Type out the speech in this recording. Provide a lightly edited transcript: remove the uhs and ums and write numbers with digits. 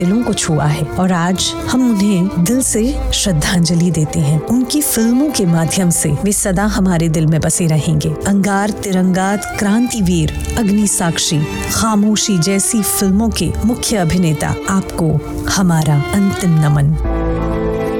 दिलों को छुआ है और आज हम उन्हें दिल से श्रद्धांजलि देते हैं। उनकी फिल्मों के माध्यम से वे सदा हमारे दिल में बसे रहेंगे। अंगार, तिरंगात, क्रांतिवीर, अग्नि साक्षी, खामोशी जैसी फिल्मों के मुख्य अभिनेता, आपको हमारा अंतिम नमन।